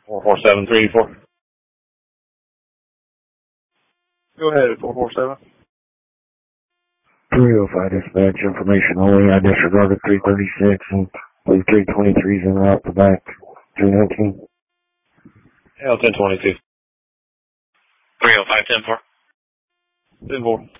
447-384. Go ahead, 447. 305 dispatch, information only. I disregarded 336 and believe 323 is en route for back 319. L 1022. 305-10-4. 10-4.